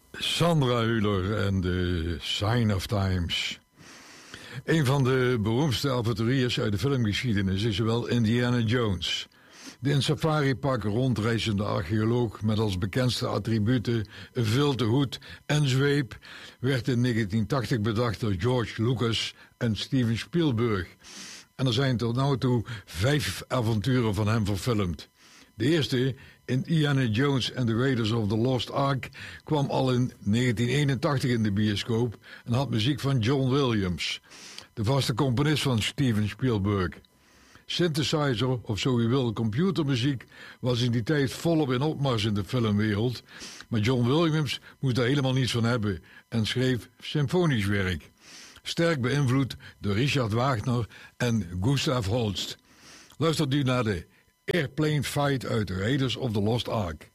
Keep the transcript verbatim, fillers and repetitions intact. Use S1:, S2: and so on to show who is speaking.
S1: Sandra Hüller en The Sign of Times. Een van de beroemdste avonturiers uit de filmgeschiedenis is zowel Indiana Jones. De in safaripak rondreizende archeoloog met als bekendste attributen een vilten hoed en zweep werd in negentien tachtig bedacht door George Lucas en Steven Spielberg. En er zijn tot nu toe vijf avonturen van hem verfilmd. De eerste, Indiana Jones and the Raiders of the Lost Ark, kwam al in negentien eenentachtig in de bioscoop en had muziek van John Williams, de vaste componist van Steven Spielberg. Synthesizer, of zo u wil, computermuziek, was in die tijd volop in opmars in de filmwereld, maar John Williams moest daar helemaal niets van hebben en schreef symfonisch werk. Sterk beïnvloed door Richard Wagner en Gustav Holst. Luistert u naar de Airplane Fight uit Raiders of the Lost Ark.